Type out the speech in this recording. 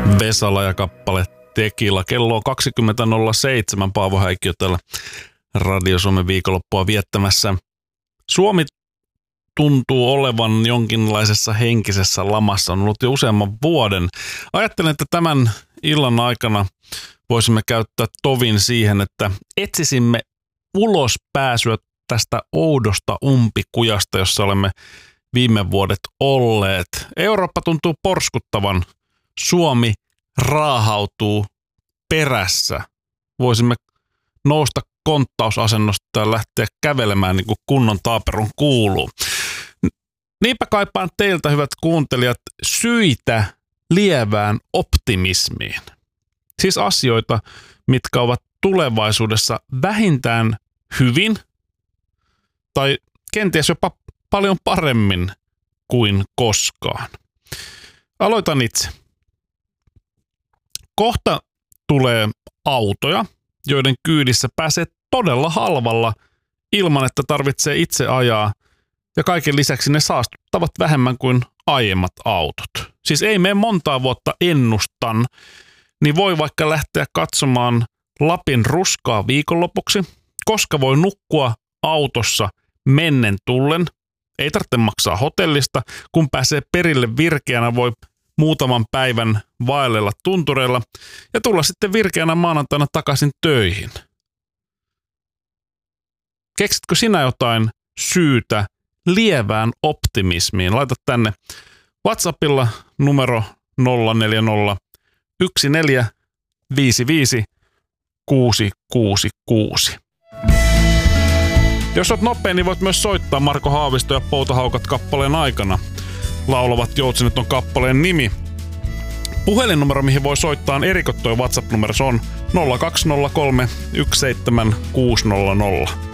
Vesala ja kappale Tekila. Kello on 20.07. Paavo Häikkiö täällä Radio Suomen viikonloppua viettämässä. Suomi tuntuu olevan jonkinlaisessa henkisessä lamassa. On ollut jo useamman vuoden. Ajattelen, että tämän illan aikana voisimme käyttää tovin siihen, että etsisimme ulospääsyä tästä oudosta umpikujasta, jossa olemme viime vuodet olleet. Eurooppa tuntuu porskuttavan. Suomi raahautuu perässä. Voisimme nousta konttausasennosta ja lähteä kävelemään niin kuin kunnon taaperun kuuluu. Niinpä kaipaan teiltä, hyvät kuuntelijat, syitä lievään optimismiin. Siis asioita, mitkä ovat tulevaisuudessa vähintään hyvin tai kenties jopa paljon paremmin kuin koskaan. Aloitan itse. Kohta tulee autoja, joiden kyydissä pääsee todella halvalla ilman, että tarvitsee itse ajaa. Ja kaiken lisäksi ne saastuttavat vähemmän kuin aiemmat autot. Siis ei mene montaa vuotta ennustan, niin voi vaikka lähteä katsomaan Lapin ruskaa viikonlopuksi, koska voi nukkua autossa mennen tullen. Ei tarvitse maksaa hotellista, kun pääsee perille virkeänä, voi muutaman päivän vaellella tuntureilla ja tulla sitten virkeänä maanantaina takaisin töihin. Keksitkö sinä jotain syytä lievään optimismiin? Laita tänne WhatsAppilla numero 040 1455 666. Jos olet nopea, niin voit myös soittaa Marko Haavisto ja Poutahaukat kappaleen aikana. Laulavat joutsenet on kappaleen nimi. Puhelinnumero, mihin voi soittaa, on erikottoi WhatsApp-numero. Se on 0203 17600.